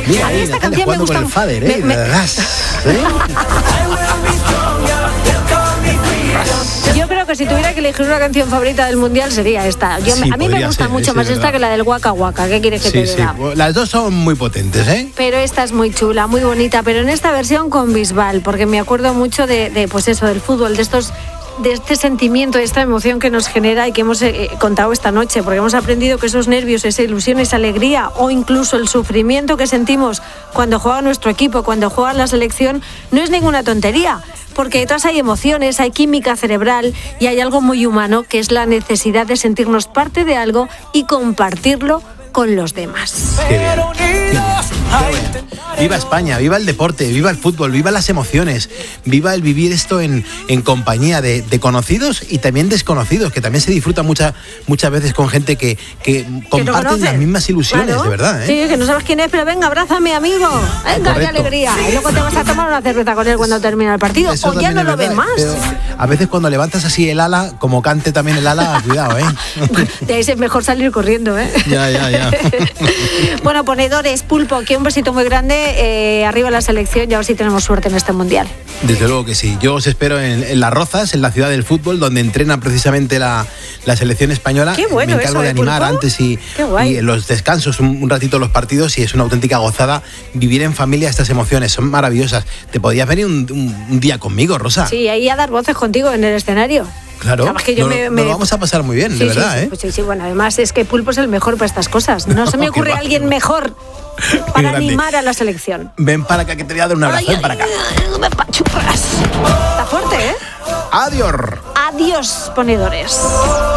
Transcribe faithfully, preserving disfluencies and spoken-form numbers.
Mira, a mí ahí, esta Natalia, canción me jugando gusta. con el fader, ¿eh? me- me- Ras, ¿eh? Yo creo que si tuviera que elegir una canción favorita del Mundial sería esta. Yo, Sí, a mí me podría gusta ser, mucho sí, más es esta verdad. que la del Waka Waka. ¿Qué quieres que Sí, te sí. diga? Las dos son muy potentes, ¿eh? Pero esta es muy chula, muy bonita, pero en esta versión con Bisbal, porque me acuerdo mucho de, de pues eso, del fútbol, de estos de este sentimiento, de esta emoción que nos genera y que hemos eh, contado esta noche, porque hemos aprendido que esos nervios, esa ilusión, esa alegría o incluso el sufrimiento que sentimos cuando juega nuestro equipo, cuando juega la selección, no es ninguna tontería, porque detrás hay emociones, hay química cerebral y hay algo muy humano, que es la necesidad de sentirnos parte de algo y compartirlo con los demás. Qué bien, qué bien, qué bien. Viva España, viva el deporte, viva el fútbol, viva las emociones, viva el vivir esto en, en compañía de, de conocidos y también desconocidos, que también se disfruta mucha, muchas veces con gente que, que comparten conoce. las mismas ilusiones, Claro. de verdad, ¿eh? Sí, que no sabes quién es, pero venga, abrázame, amigo. Venga, qué Correcto. alegría. Y luego te vas a tomar una cerveza con él cuando termine el partido. Eso O ya también no es lo ves verdad, más. pero a veces cuando levantas así el ala, como cante también el ala, cuidado, ¿eh? De ahí es mejor salir corriendo, ¿eh? Ya, ya, ya. Bueno, ponedores, Pulpo, que un besito muy grande. Eh, arriba la selección y a ver si tenemos suerte en este Mundial. Desde luego que sí. Yo os espero en, en Las Rozas, en la ciudad del fútbol, donde entrena precisamente la, la selección española. Qué bueno Me encargo eso, de ¿eh, animar Pulpo? antes y, Qué guay. y en los descansos, un, un ratito los partidos, y es una auténtica gozada vivir en familia estas emociones. Son maravillosas. ¿Te podías venir un, un- un día conmigo, Rosa? Sí, ahí a dar voces contigo en el escenario. Claro. Sabes que yo No, me- no me- lo vamos a pasar muy bien, Sí, de sí, verdad, sí, ¿eh? pues sí, sí, bueno, además es que Pulpo es el mejor para estas cosas. No, No, se me qué ocurre va, alguien qué va. mejor Qué para grande. animar a la selección. Ven para acá que te voy a dar un abrazo. Ven para acá. Ay, me pachuras. Está fuerte, ¿eh? Adiós. Adiós, ponedores.